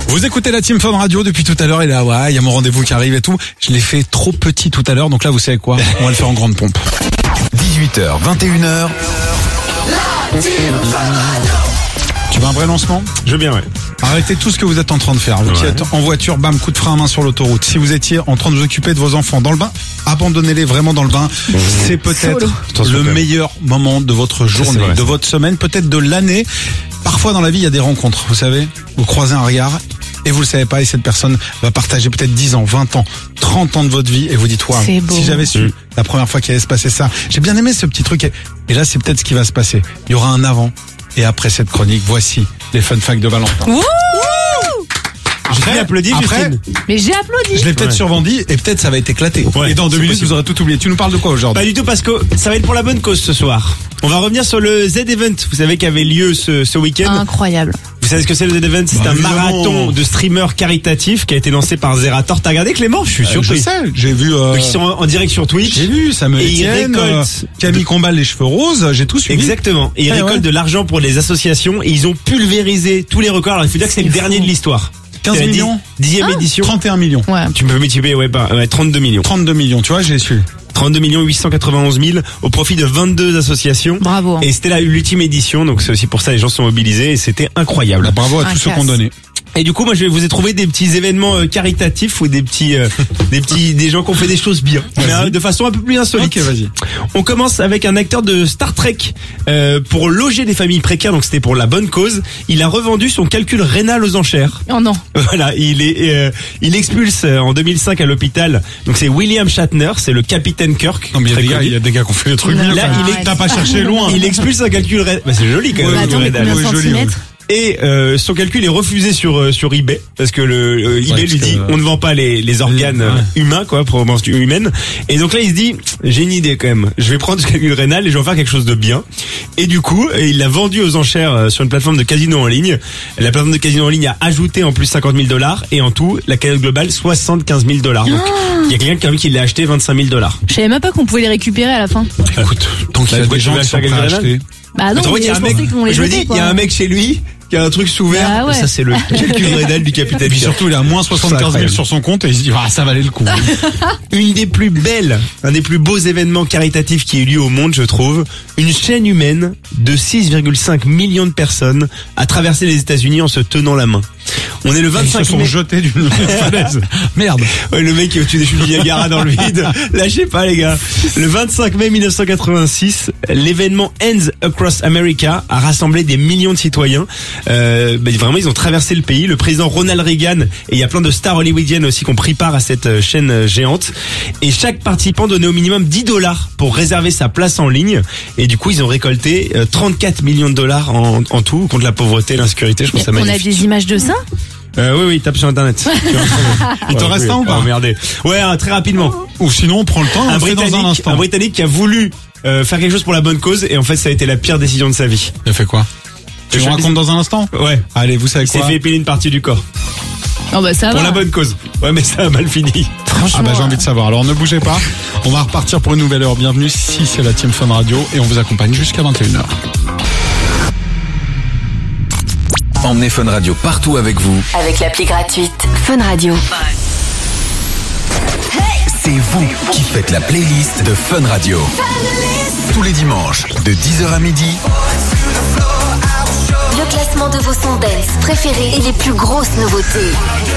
Vous écoutez la Team Fun Radio depuis tout à l'heure, et là, ouais, il y a mon rendez-vous qui arrive et tout. Je l'ai fait trop petit tout à l'heure, donc là, vous savez quoi? On va le faire en grande pompe. 18h, 21h. Tu veux un vrai lancement? Je veux bien, ouais. Arrêtez tout ce que vous êtes en train de faire. Vous qui êtes en voiture, bam, coup de frein à main sur l'autoroute. Si vous étiez en train de vous occuper de vos enfants dans le bain, abandonnez-les vraiment dans le bain. C'est peut-être le meilleur moment de votre journée, de votre semaine, peut-être de l'année. Parfois dans la vie, il y a des rencontres, vous savez. Vous croisez un regard et vous le savez pas, et cette personne va partager peut-être 10 ans, 20 ans, 30 ans de votre vie, et vous dites, waouh, si j'avais su la première fois qu'il allait se passer ça, j'ai bien aimé ce petit truc. Et là, c'est peut-être ce qui va se passer. Il y aura un avant et après cette chronique. Voici les fun facts de Valentin. J'ai applaudi, Justine. Mais j'ai applaudi. Je l'ai peut-être survendu et peut-être ça va être éclaté. Ouais, et dans 2 minutes, vous aurez tout oublié. Tu nous parles de quoi aujourd'hui? Pas du tout, parce que ça va être pour la bonne cause ce soir. On va revenir sur le Z-Event, vous savez, qui avait lieu ce week-end. Incroyable. Vous savez ce que c'est le Z-Event? C'est un marathon de streamers caritatifs qui a été lancé par Zerator. T'as regardé, Clément? Je suis sûr. Je sais, j'ai vu. Donc ils sont en direct sur Twitch. J'ai vu, ça me Etienne, Camille Combal, les cheveux roses, j'ai tout suivi. Exactement. Et ils récoltent de l'argent pour les associations et ils ont pulvérisé tous les records. Alors il faut dire que c'est le dernier de l'histoire. 15 millions 10e édition. 31 millions. Ouais. Tu peux multiplier, 32 millions. 32 millions, tu vois, j'ai su. 32 891 000 au profit de 22 associations. Bravo. Et c'était l'ultime édition, donc c'est aussi pour ça que les gens sont mobilisés et c'était incroyable. Bravo à tous ceux qui ont donné. Et du coup, moi, je vous ai trouvé des petits événements caritatifs ou des gens qui ont fait des choses bien, mais de façon un peu plus insolite. Ok, vas-y. On commence avec un acteur de Star Trek pour loger des familles précaires, donc c'était pour la bonne cause. Il a revendu son calcul rénal aux enchères. Oh non. Voilà, il expulse en 2005 à l'hôpital. Donc c'est William Shatner, c'est le capitaine Kirk. Non mais il y a des gars qui ont fait des trucs. Là, t'as pas cherché loin. Il expulse un calcul rénal. Bah, c'est joli quand même. Attends, mais combien de centimètres? Et son calcul est refusé sur eBay parce que eBay lui dit on ne vend pas les organes humains, quoi, probablement humaines. Et donc là il se dit j'ai une idée quand même, je vais prendre ce calcul rénal et je vais en faire quelque chose de bien. Et du coup il l'a vendu aux enchères sur une plateforme de casino en ligne. La plateforme de casino en ligne a ajouté en plus $50 000 et en tout la cagnotte globale $75 000. Donc il y a quelqu'un qui l'a acheté $25 000. Je savais même pas qu'on pouvait les récupérer à la fin. Écoute, tant qu'il y a des gens qui sont prêts à acheter. Bah non, mais je pensais qu'on les jetait, quoi. Il y a un mec chez lui qui a un truc sous verre. Bah ouais. Ça c'est le calcul rénal du capitaine. Et puis surtout il a moins 75 000 sur son compte et il se dit ça valait le coup. Une des plus belles, un des plus beaux événements caritatifs qui ait eu lieu au monde, je trouve. Une chaîne humaine de 6,5 millions de personnes a traversé les États-Unis en se tenant la main. On est le 25 Ils se sont jetés d'une falaise. Merde. Ouais, le mec qui est au-dessus des chutes du Niagara dans le vide. Lâchez pas, les gars. Le 25 mai 1986, l'événement Hands Across America a rassemblé des millions de citoyens. Vraiment, ils ont traversé le pays. Le président Ronald Reagan, et il y a plein de stars hollywoodiennes aussi qui ont pris part à cette chaîne géante. Et chaque participant donnait au minimum $10 pour réserver sa place en ligne. Et du coup, ils ont récolté 34 millions de dollars en tout contre la pauvreté et l'insécurité. Je trouve ça magnifique. On a des images de ça? Oui, tape sur internet. Il te reste un ou pas? Regardez. Ouais, très rapidement. Ou sinon on prend le temps, on fait dans un instant. Un Britannique qui a voulu faire quelque chose pour la bonne cause et en fait ça a été la pire décision de sa vie. Il a fait quoi? Tu me racontes dans un instant? Ouais. Allez, vous savez quoi? Il s'est fait épiler une partie du corps. Oh bah ça va. Pour la bonne cause. Ouais, mais ça a mal fini. Ah bah j'ai envie de savoir. Alors ne bougez pas. On va repartir pour une nouvelle heure. Bienvenue si c'est la Team Fun Radio et on vous accompagne jusqu'à 21h. Emmenez Fun Radio partout avec vous. Avec l'appli gratuite Fun Radio. C'est vous qui faites la playlist de Fun Radio. Tous les dimanches, de 10h à midi. Le classement de vos sons dance préférés et les plus grosses nouveautés.